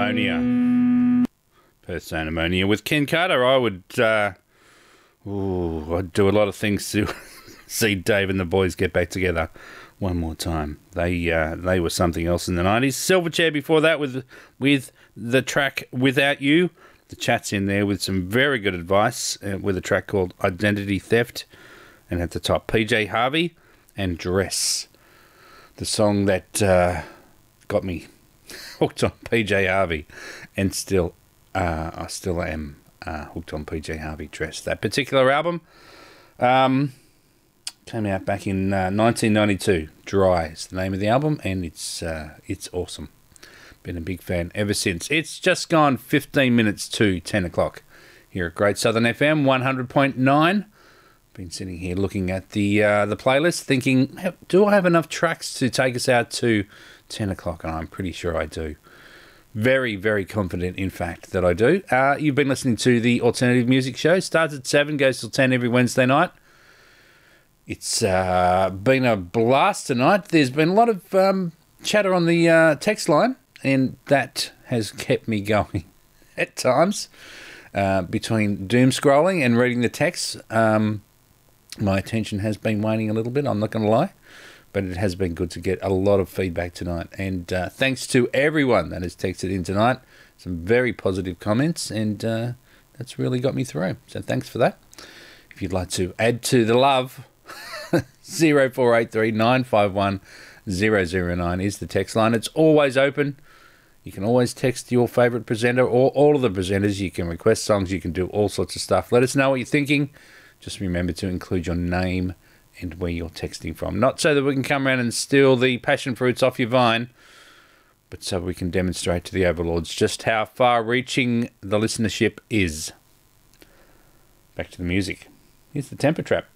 Ammonia. Perth Ammonia. With Ken Carter, I would I'd do a lot of things to see Dave and the boys get back together one more time. They were something else in the 90s. Silverchair before that with the track Without You. The chat's in there with some very good advice with a track called Identity Theft. And at the top, PJ Harvey and Dress. The song that got me hooked on PJ Harvey. And still, I still am hooked on PJ Harvey Dress. That particular album came out back in 1992. Dry is the name of the album, and it's awesome. Been a big fan ever since. It's just gone 15 minutes to 10 o'clock here at Great Southern FM 100.9. Been sitting here looking at the playlist, thinking, do I have enough tracks to take us out to 10 o'clock? And I'm pretty sure I do. Very, very confident, in fact, that I do. You've been listening to the Alternative Music Show. Starts at 7, goes till 10 every Wednesday night. It's been a blast tonight. There's been a lot of chatter on the text line, and that has kept me going at times. Between doom scrolling and reading the texts, my attention has been waning a little bit, I'm not going to lie. But it has been good to get a lot of feedback tonight. And thanks to everyone that has texted in tonight. Some very positive comments, and that's really got me through. So thanks for that. If you'd like to add to the love, 0483 951 009 is the text line. It's always open. You can always text your favourite presenter or all of the presenters. You can request songs. You can do all sorts of stuff. Let us know what you're thinking. Just remember to include your name and where you're texting from. Not so that we can come around and steal the passion fruits off your vine, but so we can demonstrate to the overlords just how far-reaching the listenership is. Back to the music. Here's the Temper Trap.